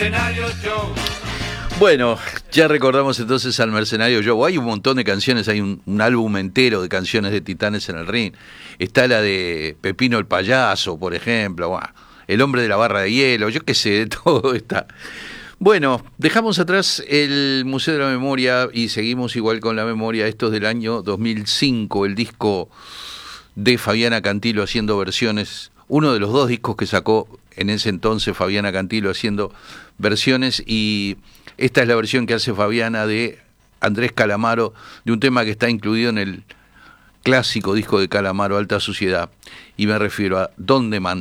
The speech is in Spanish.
Bueno, ya recordamos entonces al Mercenario Joe. Hay un montón de canciones, hay un álbum entero de canciones de Titanes en el Ring. Está la de Pepino el Payaso, por ejemplo. Bueno, El Hombre de la Barra de Hielo, yo qué sé, de todo está. Bueno, dejamos atrás el Museo de la Memoria y seguimos igual con la memoria. Esto es del año 2005, el disco de Fabiana Cantilo haciendo versiones. Uno de los dos discos que sacó en ese entonces Fabiana Cantilo haciendo versiones, y esta es la versión que hace Fabiana de Andrés Calamaro, de un tema que está incluido en el clásico disco de Calamaro, Alta Suciedad, y me refiero a ¿Dónde manda